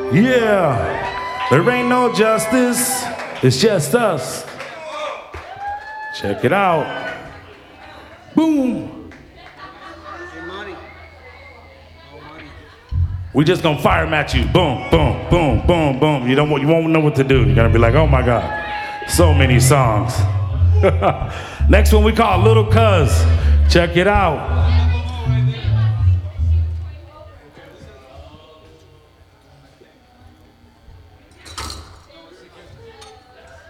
Yeah, there ain't no justice, it's just us. Check it out. Boom. We just gonna fire 'em at you. Boom, boom, boom, boom, boom. You won't know what to do. You're gonna be like, oh my God, so many songs. Next one we call Little Cuz. Check it out.